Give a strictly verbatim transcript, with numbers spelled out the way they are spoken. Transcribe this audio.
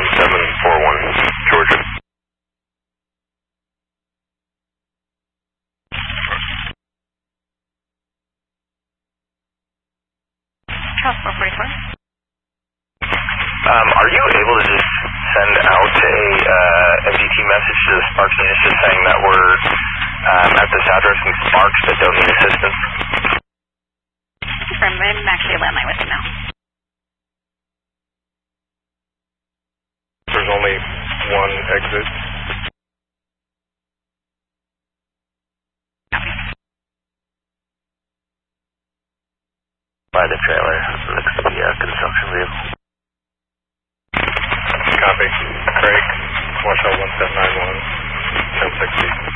one seven four one, Georgia. Charles four forty-four. Um, are you able to just send out a uh, M D T message to the Sparks units just saying that we're um, at this address in Sparks that don't need assistance? Confirm, I'm actually a landline with him now. There's only one exit. By the trailer, looks to be a construction vehicle. Copy. Craig, Washoe one seven nine one, ten sixty.